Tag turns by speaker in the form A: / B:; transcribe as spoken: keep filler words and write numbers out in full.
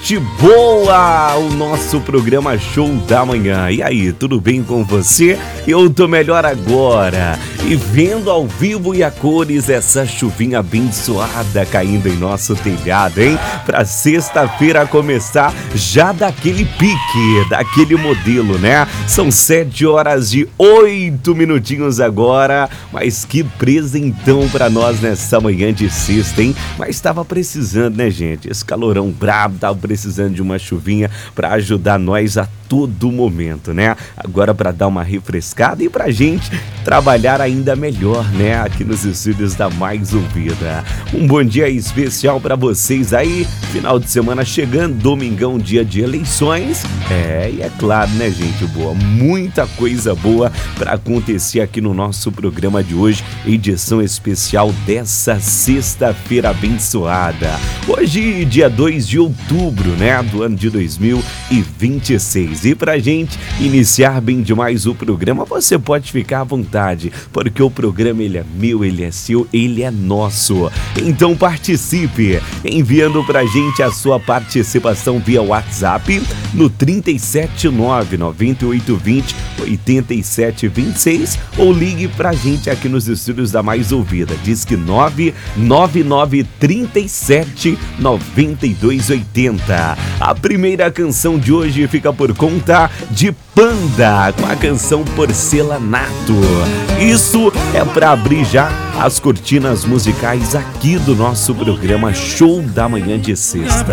A: Gente boa, o nosso programa Show da Manhã. E aí, tudo bem com você? Eu tô melhor agora. E vendo ao vivo e a cores essa chuvinha abençoada caindo em nosso telhado, hein? Pra sexta-feira começar já daquele pique, daquele modelo, né? São sete horas e oito minutinhos agora. Mas que presentão pra nós nessa manhã de sexta, hein? Mas tava precisando, né, gente? Esse calorão brabo, tava precisando de uma chuvinha pra ajudar nós a todo momento, né? Agora pra dar uma refrescada e pra gente trabalhar ainda melhor, né? Aqui nos estúdios da Mais Ouvida. Um bom dia especial pra vocês aí. Final de semana chegando, domingão, dia de eleições. É, e é claro, né, gente boa? Muita coisa boa pra acontecer aqui no nosso programa de hoje, edição especial dessa sexta-feira abençoada. Hoje, dia dois de outubro, né, do ano de dois mil e vinte e seis. E pra gente iniciar bem demais o programa, você pode ficar à vontade, porque o programa ele é meu, ele é seu, ele é nosso. Então participe, enviando pra gente a sua participação via WhatsApp no trinta e sete nove, noventa e oito vinte, oitenta e sete vinte e seis ou ligue pra gente aqui nos estúdios da Mais Ouvida. Diz que nove nove nove trinta e sete noventa e dois oitenta. A primeira canção de hoje fica por conta de Panda, com a canção Porcelanato. Isso é para abrir já as cortinas musicais aqui do nosso programa Show da Manhã de Sexta.